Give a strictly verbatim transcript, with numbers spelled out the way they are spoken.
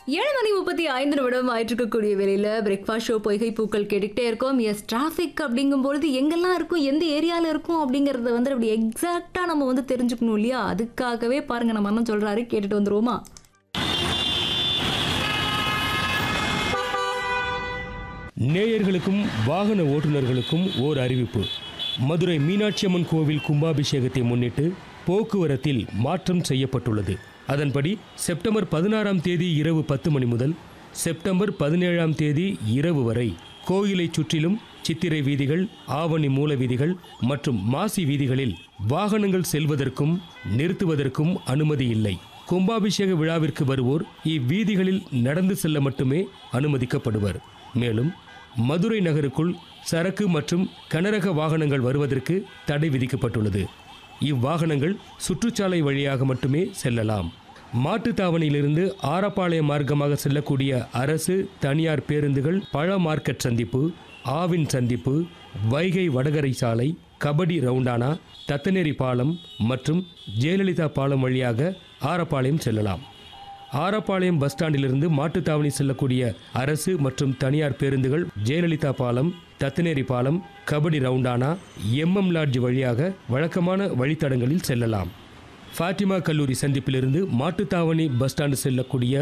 ஏழு மணி முப்பத்தி ஐந்து நிமிடம் ஆயிட்டு இருக்கக்கூடிய வேலையில பிரேக்ஃபாஸ்ட் ஷோ பொய்கை பூக்கள் கேட்டுக்கிட்டே இருக்கோம். எஸ், டிராஃபிக் அப்படிங்கும்பொழுது எங்கெல்லாம் இருக்கும், எந்த ஏரியாவில் இருக்கும் அப்படிங்கறத வந்து அப்படி எக்ஸாக்டா நம்ம வந்து தெரிஞ்சுக்கணும் இல்லையா? அதுக்காகவே பாருங்க நம்ம அண்ணன் சொல்றாரு, கேட்டுட்டு வந்துருவோமா? நேயர்களுக்கும் வாகன ஓட்டுநர்களுக்கும் ஓர் அறிவிப்பு. மதுரை மீனாட்சி அம்மன் கோவில் கும்பாபிஷேகத்தை முன்னிட்டு போக்குவரத்தில் மாற்றம் செய்யப்பட்டுள்ளது. அதன்படி செப்டம்பர் பதினாறாம் தேதி இரவு பத்து மணி முதல் செப்டம்பர் பதினேழாம் தேதி இரவு வரை கோயிலை சுற்றிலும் சித்திரை வீதிகள், ஆவணி மூல வீதிகள் மற்றும் மாசி வீதிகளில் வாகனங்கள் செல்வதற்கும் நிறுத்துவதற்கும் அனுமதி இல்லை. கும்பாபிஷேக விழாவிற்கு வருவோர் இவ்வீதிகளில் நடந்து செல்ல மட்டுமே அனுமதிக்கப்படுவர். மேலும் மதுரை நகருக்குள் சரக்கு மற்றும் கனரக வாகனங்கள் வருவதற்கு தடை விதிக்கப்பட்டுள்ளது. இவ்வாகனங்கள் சுற்றுச்சாலை வழியாக மட்டுமே செல்லலாம். மாட்டுத்தாவணியிலிருந்து ஆரப்பாளையம் மார்க்கமாக செல்லக்கூடிய அரசு, தனியார் பேருந்துகள் பழ மார்க்கெட் சந்திப்பு, ஆவின் சந்திப்பு, வைகை வடகரை சாலை, கபடி ரவுண்டானா, தத்தநேரி பாலம் மற்றும் ஜெயலலிதா பாலம் வழியாக ஆரப்பாளையம் செல்லலாம். ஆரப்பாளையம் பஸ் ஸ்டாண்டிலிருந்து மாட்டுத்தாவணி செல்லக்கூடிய அரசு மற்றும் தனியார் பேருந்துகள் ஜெயலலிதா பாலம், தத்தநேரி பாலம், கபடி ரவுண்டானா, எம்எம் லாட்ஜ் வழியாக வழக்கமான வழித்தடங்களில் செல்லலாம். ஃபாத்திமா கல்லூரி சந்திப்பிலிருந்து மாட்டுத்தாவணி பஸ் ஸ்டாண்டு செல்லக்கூடிய